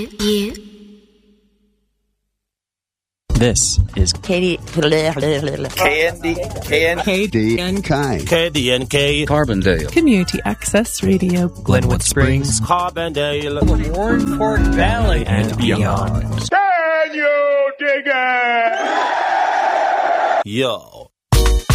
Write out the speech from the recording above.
You. This is KDNK Carbondale Community Access Radio, Glenwood Springs, Carbondale, Warren Fork Valley, and beyond. Can you dig it? Yo.